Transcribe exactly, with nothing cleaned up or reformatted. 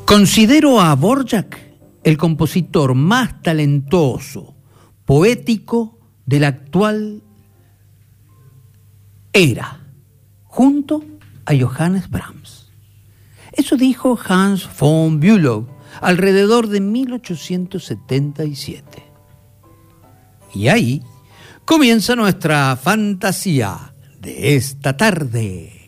Considero a Dvořák el compositor más talentoso, poético de la actual era, junto a Johannes Brahms. Eso dijo Hans von Bülow alrededor de mil ochocientos setenta y siete. Y ahí comienza nuestra fantasía de esta tarde.